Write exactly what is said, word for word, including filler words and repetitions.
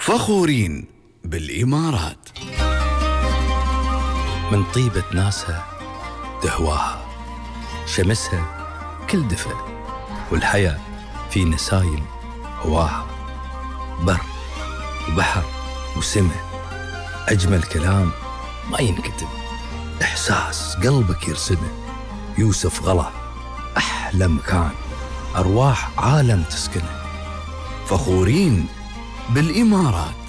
فخورين بالإمارات. من طيبة ناسها تهواها، شمسها كل دفء، والحياة في نسايم هواها. بر وبحر وسماء، أجمل كلام ما ينكتب، إحساس قلبك يرسمه. يوسف غلا أحلى مكان، أرواح عالم تسكنه. فخورين بالإمارات.